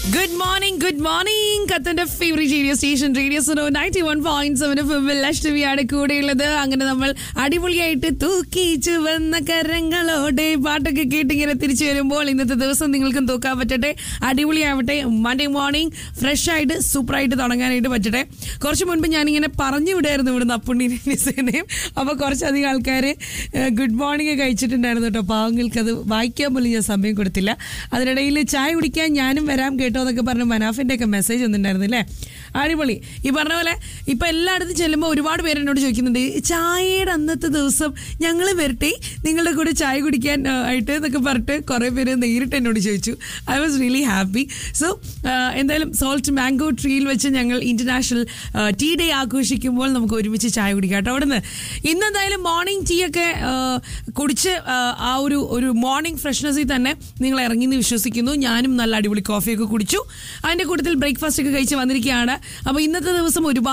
Good morning കത്തന്റെ favourite radio station radio Suno 91.7 FM ലക്ഷ്മിയാണ് കൂടെയുള്ളത്. അങ്ങനെ നമ്മൾ അടിപൊളിയായിട്ട് തൂക്കിച്ചു വന്ന കരങ്ങളോടെ പാട്ടൊക്കെ കേട്ടിങ്ങനെ തിരിച്ചു വരുമ്പോൾ ഇന്നത്തെ ദിവസം നിങ്ങൾക്കും തൂക്കാൻ പറ്റട്ടെ, അടിപൊളിയാവട്ടെ. മൺഡേ മോർണിംഗ് ഫ്രഷ് ആയിട്ട് സൂപ്പറായിട്ട് തുടങ്ങാനായിട്ട് പറ്റട്ടെ. കുറച്ച് മുൻപ് ഞാനിങ്ങനെ പറഞ്ഞു വിടായിരുന്നു ഇവിടുന്ന് അപ്പുണ്ണിനെയും നിസേനയും. അപ്പോൾ കുറച്ചധികം ആൾക്കാർ ഗുഡ് മോർണിംഗ് കഴിച്ചിട്ടുണ്ടായിരുന്നു കേട്ടോ. പാവങ്ങൾക്ക് അത് വായിക്കാൻ പോലും ഞാൻ സമയം കൊടുത്തില്ല. അതിനിടയിൽ ചായ കുടിക്കാൻ ഞാനും വരാം കേട്ടോ എന്നൊക്കെ പറഞ്ഞ് മനാഫിന്റെ ഒക്കെ മെസ്സേജ് ഒന്നുണ്ടായിരുന്നു അല്ലേ. അടിപൊളി. ഈ പറഞ്ഞ പോലെ ഇപ്പൊ എല്ലായിടത്തും ചെല്ലുമ്പോൾ ഒരുപാട് പേര് എന്നോട് ചോദിക്കുന്നുണ്ട്, ചായയുടെ അന്നത്തെ ദിവസം ഞങ്ങൾ വരട്ടെ നിങ്ങളുടെ കൂടെ ചായ കുടിക്കാൻ ആയിട്ട് എന്നൊക്കെ പറഞ്ഞിട്ട് കുറെ പേര് നേരിട്ട് എന്നോട് ചോദിച്ചു. I was really happy. So എന്തായാലും സോൾട്ട് മാംഗോ ട്രീയിൽ വെച്ച് ഞങ്ങൾ ഇന്റർനാഷണൽ ടീ ഡേ ആഘോഷിക്കുമ്പോൾ നമുക്ക് ഒരുമിച്ച് ചായ കുടിക്കാം കേട്ടോ. അവിടെ നിന്ന് ഇന്നെന്തായാലും മോർണിംഗ് ടീ ഒക്കെ കുടിച്ച് ആ ഒരു മോർണിംഗ് ഫ്രഷ്നെസ്സിൽ തന്നെ നിങ്ങൾ ഇറങ്ങിയെന്ന് വിശ്വസിക്കുന്നു. ഞാനും നല്ല അടിപൊളി കോഫിയൊക്കെ കുടിച്ചു. അതിന്റെ കൂട്ടത്തിൽ ബ്രേക്ക്ഫാസ്റ്റ് ഒക്കെ കഴിച്ച് വന്നിരിക്കുകയാണ്. അപ്പോൾ ഇന്നത്തെ ദിവസം ഒരുപാട്